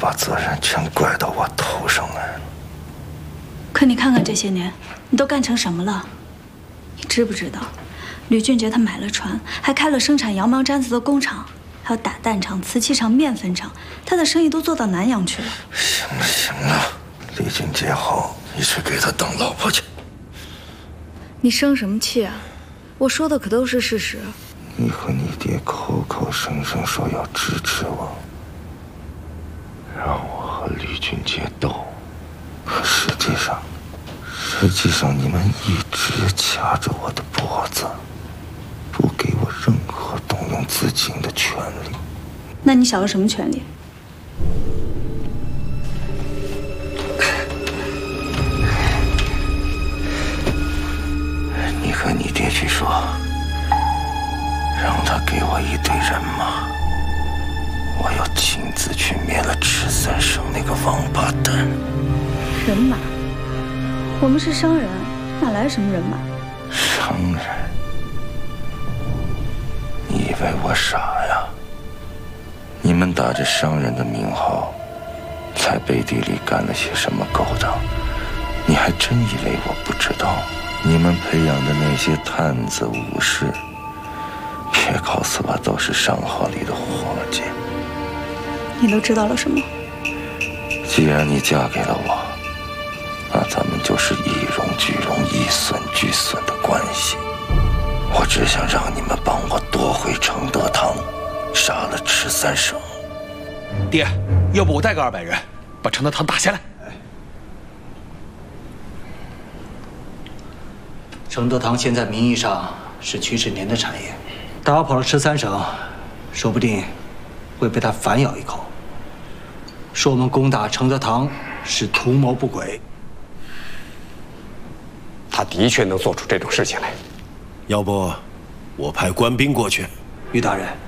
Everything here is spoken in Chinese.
把责任全怪到我头上来了。 可你看看这些年，你都干成什么了？你知不知道，吕俊杰他买了船，还开了生产羊毛毡子的工厂，还有打蛋厂、瓷器厂、面粉厂，他的生意都做到南洋去了。 行了行了，李俊杰好，你去给他当老婆去。 你生什么气啊？我说的可都是事实。 你和你爹口口声声说要支持我，让我和吕俊杰斗，可实际上你们一直掐着我的脖子，不给我任何动用资金的权利。 那你想要什么权利？ 你和你爹去说，让他给我一队人马，我要亲自去灭了赤三省那个王八蛋。 人马？我们是商人，哪来什么人马？ 商人？你以为我傻呀？你们打着商人的名号，在背地里干了些什么勾当？你还真以为我不知道？你们培养的那些探子武士，别告诉我都是商号里的伙计。 你都知道了什么？ 既然你嫁给了我，那咱们就是一荣俱荣、一损俱损的关系。我只想让你们帮我夺回承德堂，杀了赤三省。 爹，要不我带个200人，把承德堂打下来。 承德堂现在名义上是曲世年的产业，打跑了赤三省，说不定会被他反咬一口，说我们攻打承德堂是图谋不轨。 他的确能做出这种事情来。 要不，我派官兵过去。 于大人，